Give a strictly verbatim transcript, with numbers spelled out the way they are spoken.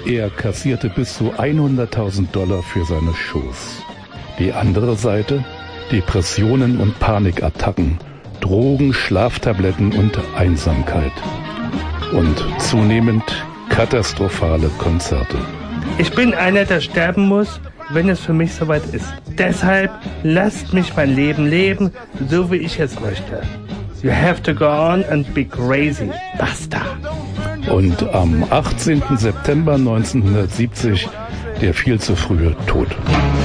Er kassierte bis zu hunderttausend Dollar für seine Shows. Die andere Seite: Depressionen und Panikattacken, Drogen, Schlaftabletten und Einsamkeit. Und zunehmend katastrophale Konzerte. Ich bin einer, der sterben muss, wenn es für mich soweit ist. Deshalb lasst mich mein Leben leben, so wie ich es möchte. You have to go on and be crazy. Basta. Und am achtzehnten September neunzehnhundertsiebzig der viel zu frühe Tod.